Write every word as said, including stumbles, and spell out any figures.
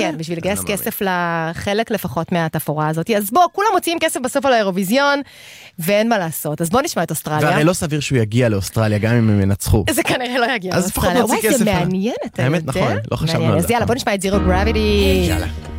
כן, בשביל לגייס כסף לחלק לפחות מהתפאורה הזאת. אז בוא, כולם מוציאים כסף בסוף על האירוויזיון, ואין מה לעשות. אז בוא נשמע את אוסטרליה. והרי לא סביר שהוא יגיע לאוסטרליה, גם אם הם ינצחו. זה כנראה לא יגיע לאוסטרליה. וואי, זה מעניין, אתה יודע? האמת, נכון, לא חשבנו על זה. אז יאללה, בוא נשמע את זירו גרביטי. יאללה.